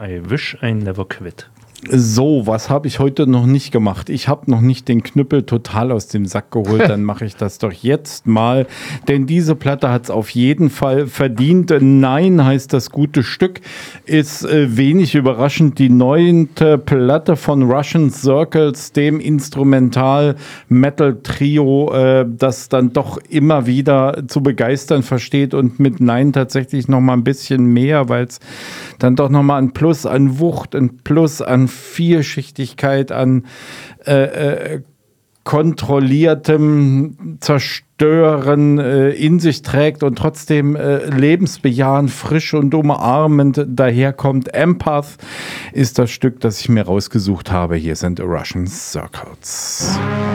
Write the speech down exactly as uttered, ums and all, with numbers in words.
I wish I never quit. So, was habe ich heute noch nicht gemacht? Ich habe noch nicht den Knüppel total aus dem Sack geholt, dann mache ich das doch jetzt mal, denn diese Platte hat es auf jeden Fall verdient. Nein heißt das gute Stück, ist äh, wenig überraschend die neunte Platte von Russian Circles, dem Instrumental-Metal-Trio, äh, das dann doch immer wieder zu begeistern versteht und mit Nein tatsächlich noch mal ein bisschen mehr, weil es dann doch noch mal ein Plus an Wucht, ein Plus an Vielschichtigkeit, an äh, äh, kontrolliertem Zerstören äh, in sich trägt und trotzdem äh, lebensbejahend, frisch und umarmend daherkommt. Empath ist das Stück, das ich mir rausgesucht habe. Hier sind Russian Circles.